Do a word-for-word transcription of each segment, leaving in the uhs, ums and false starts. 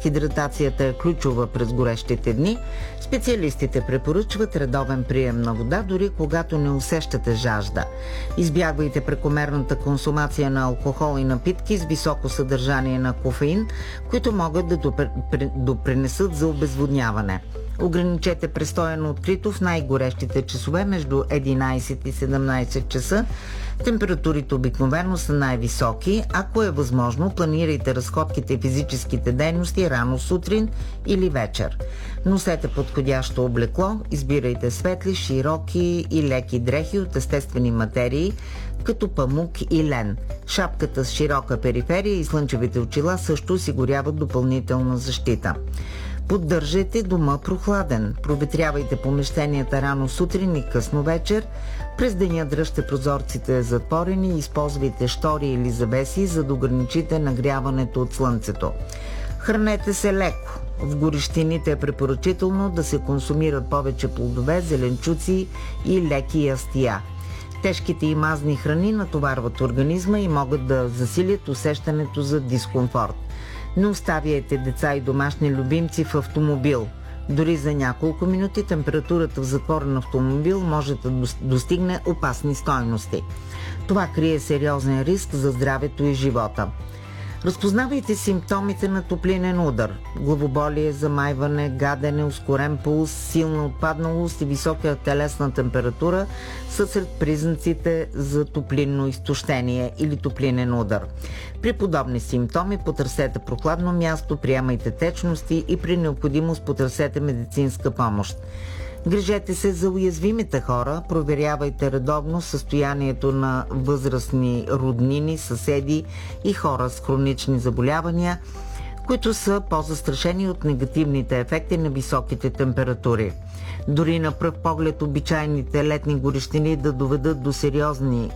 хидратацията е ключова през горещите дни, специалистите препоръчват редовен прием на вода, дори когато не усещате жажда. Избягвайте прекомерната консумация на алкохол и напитки с високо съдържание на кофеин, които могат да допринесат за обезводняване. Ограничете престоя на открито в най-горещите часове между единайсет и седемнайсет часа. Температурите обикновено са най-високи. Ако е възможно, планирайте разходките и физическите дейности рано сутрин или вечер. Носете подходящо облекло, избирайте светли, широки и леки дрехи от естествени материи, като памук и лен. Шапката с широка периферия и слънчевите очила също осигуряват допълнителна защита. Поддържайте дома прохладен. Проветрявайте помещенията рано сутрин и късно вечер. През деня дръжте прозорците затворени и използвайте штори или завеси, за да ограничите нагряването от слънцето. Хранете се леко. В горещините е препоръчително да се консумират повече плодове, зеленчуци и леки ястия. Тежките и мазни храни натоварват организма и могат да засилят усещането за дискомфорт. Не оставяйте деца и домашни любимци в автомобил. Дори за няколко минути температурата в затворен автомобил може да достигне опасни стойности. Това крие сериозен риск за здравето и живота. Разпознавайте симптомите на топлинен удар. Главоболие, замайване, гадене, ускорен пулс, силна отпадналост и висока телесна температура са сред признаците за топлинно изтощение или топлинен удар. При подобни симптоми потърсете прохладно място, приемайте течности и при необходимост потърсете медицинска помощ. Грижете се за уязвимите хора, проверявайте редовно състоянието на възрастни роднини, съседи и хора с хронични заболявания, които са по-застрашени от негативните ефекти на високите температури. Дори на пръв поглед обичайните летни горещини да доведат до сериозни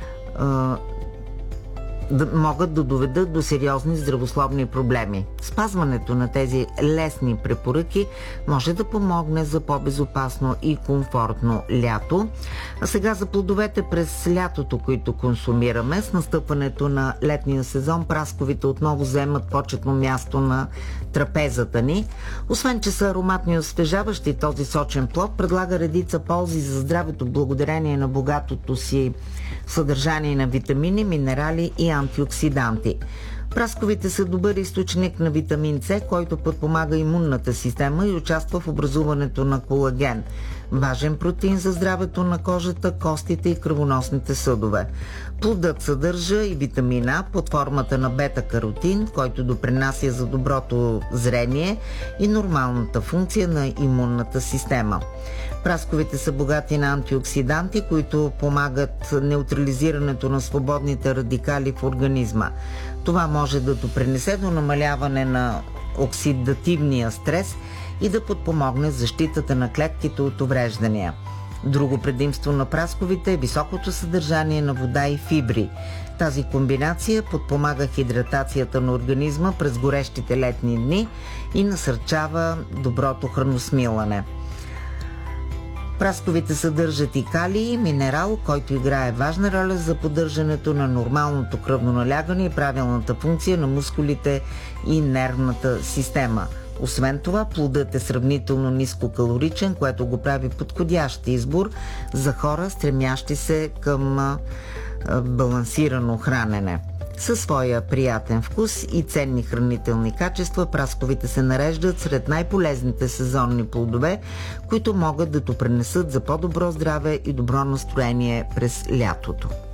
да могат да доведат до сериозни здравословни проблеми. Спазването на тези лесни препоръки може да помогне за по-безопасно и комфортно лято. А сега за плодовете през лятото, които консумираме. С настъпването на летния сезон прасковите отново заемат почетно място на трапезата ни. Освен че са ароматни и освежаващи, този сочен плод предлага редица ползи за здравето благодарение на богатото си съдържание на витамини, минерали и антиоксиданти. Прасковите са добър източник на витамин С, който подпомага имунната система и участва в образуването на колаген, важен протеин за здравето на кожата, костите и кръвоносните съдове. Плодът съдържа и витамин А под формата на бета-каротин, който допринася за доброто зрение и нормалната функция на имунната система. Прасковите са богати на антиоксиданти, които помагат неутрализирането на свободните радикали в организма. Това може да допринесе до намаляване на оксидативния стрес и да подпомогне защитата на клетките от увреждания. Друго предимство на прасковите е високото съдържание на вода и фибри. Тази комбинация подпомага хидратацията на организма през горещите летни дни и насърчава доброто храносмилане. Прасковите съдържат и калий, минерал, който играе важна роля за поддържането на нормалното кръвно налягане и правилната функция на мускулите и нервната система. Освен това, плодът е сравнително нискокалоричен, което го прави подходящ избор за хора, стремящи се към балансирано хранене. Със своя приятен вкус и ценни хранителни качества, прасковите се нареждат сред най-полезните сезонни плодове, които могат да допринесат за по-добро здраве и добро настроение през лятото.